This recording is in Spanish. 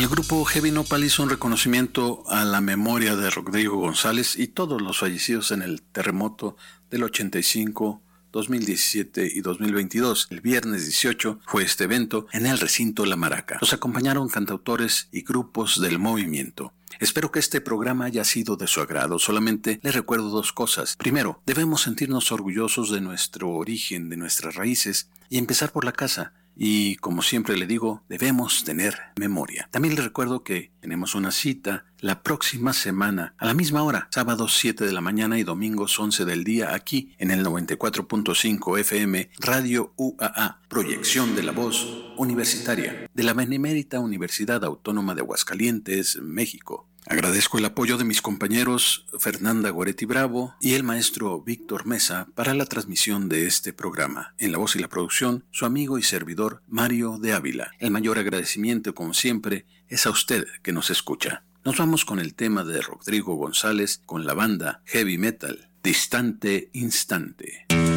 El grupo Heavy Nopal hizo un reconocimiento a la memoria de Rodrigo González y todos los fallecidos en el terremoto del 85, 2017 y 2022. El viernes 18 fue este evento en el recinto La Maraca. Los acompañaron cantautores y grupos del movimiento. Espero que este programa haya sido de su agrado. Solamente les recuerdo dos cosas. Primero, debemos sentirnos orgullosos de nuestro origen, de nuestras raíces y empezar por la casa. Y como siempre le digo, debemos tener memoria. También les recuerdo que tenemos una cita la próxima semana a la misma hora, sábados 7 de la mañana y domingos 11 del día, aquí en el 94.5 FM, Radio UAA, proyección de la voz universitaria de la Benemérita Universidad Autónoma de Aguascalientes, México. Agradezco el apoyo de mis compañeros Fernanda Goretti Bravo y el maestro Víctor Mesa para la transmisión de este programa. En la voz y la producción, su amigo y servidor Mario de Ávila. El mayor agradecimiento, como siempre, es a usted que nos escucha. Nos vamos con el tema de Rodrigo González con la banda Heavy Metal, Distante Instante.